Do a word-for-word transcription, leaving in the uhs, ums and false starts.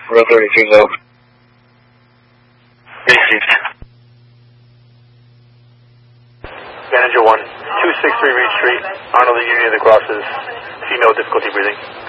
Run thirty-three low. Manager one, two six three Reed Street, Arnold Union of the Crosses, female difficulty breathing.